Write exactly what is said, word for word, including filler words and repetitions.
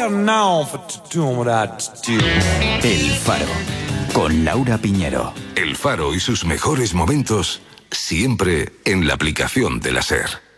are known for doing what I do. El Faro, con Laura Piñero. El Faro y sus mejores momentos siempre en la aplicación de la SER.